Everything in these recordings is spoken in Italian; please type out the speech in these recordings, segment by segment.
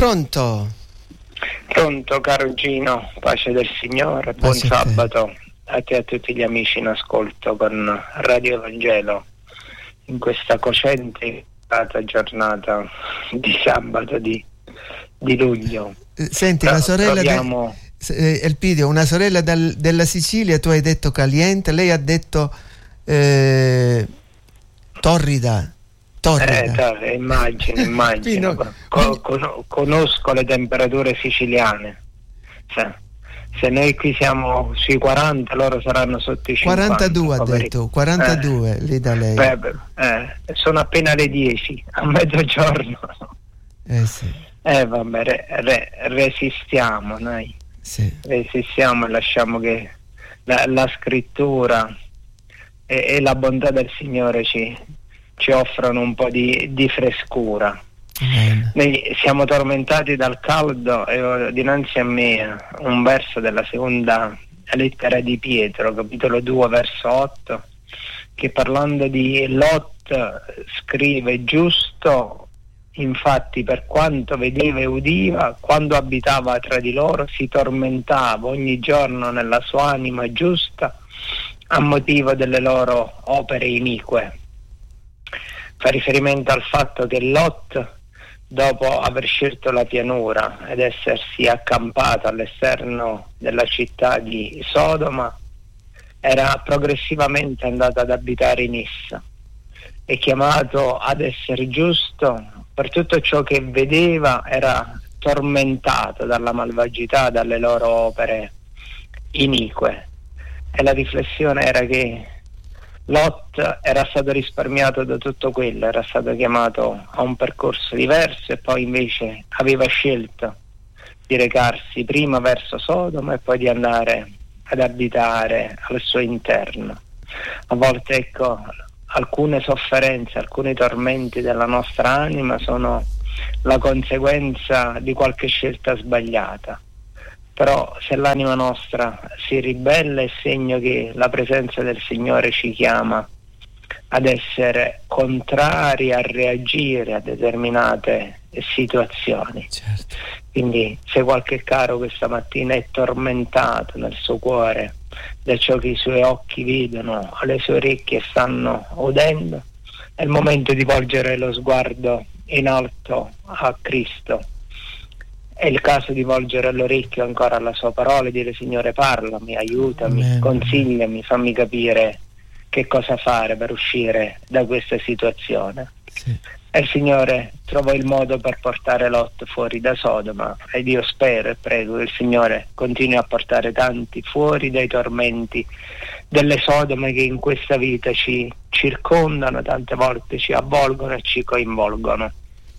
Pronto? Pronto, caro Gino, pace del Signore, buon sabato a te e a tutti gli amici in ascolto con Radio Evangelo in questa cocente giornata di sabato di luglio. Senti, la sorella Elpidio, una sorella della Sicilia, tu hai detto caliente, lei ha detto torrida. Immagino. Conosco le temperature siciliane. Se noi qui siamo sui 40, loro saranno sotto i 50. 42 ha detto, 42 lì da lei. Sono appena le 10, a mezzogiorno. Sì. Resistiamo, noi. Sì. Resistiamo e lasciamo che la scrittura e la bontà del Signore ci offrono un po' di frescura. Noi siamo tormentati dal caldo e ho dinanzi a me un verso della seconda lettera di Pietro, capitolo 2, verso 8, che parlando di Lot scrive: giusto, infatti, per quanto vedeva e udiva, quando abitava tra di loro, si tormentava ogni giorno nella sua anima giusta a motivo delle loro opere inique. Fa riferimento al fatto che Lot, dopo aver scelto la pianura ed essersi accampato all'esterno della città di Sodoma, era progressivamente andato ad abitare in essa. È chiamato ad essere giusto per tutto ciò che vedeva, era tormentato dalla malvagità, dalle loro opere inique. E la riflessione era che Lot era stato risparmiato da tutto quello, era stato chiamato a un percorso diverso e poi invece aveva scelto di recarsi prima verso Sodoma e poi di andare ad abitare al suo interno. A volte, ecco, alcune sofferenze, alcuni tormenti della nostra anima sono la conseguenza di qualche scelta sbagliata. Però se l'anima nostra si ribella è segno che la presenza del Signore ci chiama ad essere contrari, a reagire a determinate situazioni. Certo. Quindi se qualche caro questa mattina è tormentato nel suo cuore da ciò che i suoi occhi vedono o le sue orecchie stanno udendo, è il momento di volgere lo sguardo in alto a Cristo. È il caso di volgere l'orecchio ancora alla sua parola e dire: Signore, parlami, aiutami, Amen. Consigliami, fammi capire che cosa fare per uscire da questa situazione. Sì. E il Signore trovò il modo per portare Lot fuori da Sodoma, ed io spero e prego che il Signore continui a portare tanti fuori dai tormenti delle Sodome che in questa vita ci circondano, tante volte ci avvolgono e ci coinvolgono.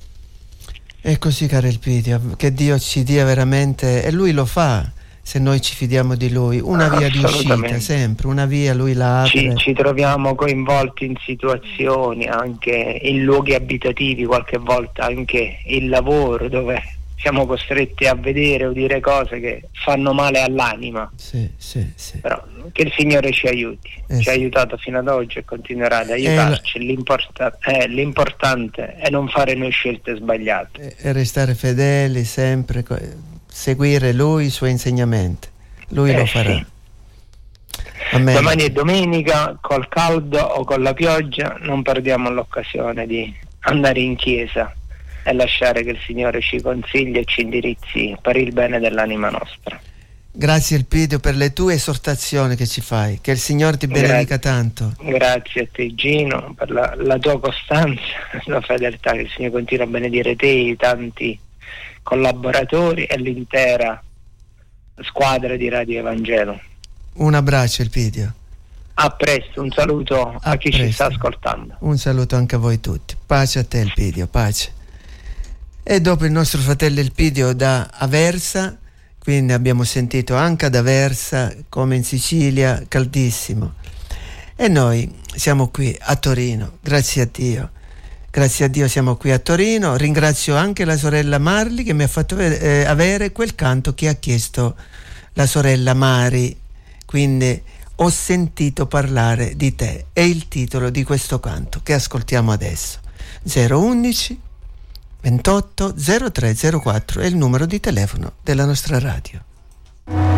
È così, caro Elpidio, che Dio ci dia veramente, e Lui lo fa se noi ci fidiamo di Lui, una via di uscita, sempre, una via Lui la apre. Ci troviamo coinvolti in situazioni, anche in luoghi abitativi, qualche volta anche il lavoro, dove siamo costretti a vedere o dire cose che fanno male all'anima. Sì. Però che il Signore ci aiuti, ci ha aiutato fino ad oggi e continuerà ad aiutarci. L'importante è non fare noi scelte sbagliate. E restare fedeli sempre, seguire Lui, i suoi insegnamenti. Lui lo farà. Sì. Amen. Domani è domenica, col caldo o con la pioggia, non perdiamo l'occasione di andare in chiesa e lasciare che il Signore ci consigli e ci indirizzi per il bene dell'anima nostra. Grazie Elpidio per le tue esortazioni che ci fai, che il Signore ti benedica tanto. Grazie a te Gino per la tua costanza, la fedeltà, che il Signore continua a benedire te, i tanti collaboratori e l'intera squadra di Radio Evangelo. Un abbraccio Elpidio. A presto, un saluto a chi ci sta ascoltando. Un saluto anche a voi tutti. Pace a te Elpidio, pace. E dopo il nostro fratello Elpidio da Aversa, quindi abbiamo sentito anche ad Aversa, come in Sicilia, caldissimo. E noi siamo qui a Torino, grazie a Dio. Grazie a Dio siamo qui a Torino. Ringrazio anche la sorella Marli che mi ha fatto avere quel canto che ha chiesto la sorella Mari. Quindi ho sentito parlare di te. È il titolo di questo canto che ascoltiamo adesso. 011 28 0304 è il numero di telefono della nostra radio.